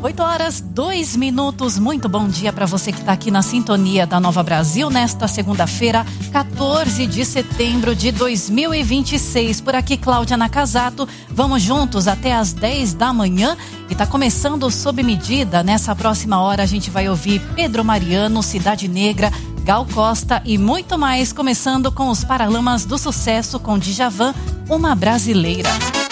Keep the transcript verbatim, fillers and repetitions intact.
oito horas, dois minutos. Muito bom dia para você que está aqui na sintonia da Nova Brasil nesta segunda-feira, quatorze de setembro de dois mil e vinte e seis. Por aqui, Cláudia Nakazato. Vamos juntos até às dez da manhã e está começando Sob Medida. Nessa próxima hora a gente vai ouvir Pedro Mariano, Cidade Negra, Gal Costa e muito mais, começando com os Paralamas do Sucesso com Djavan, Uma Brasileira.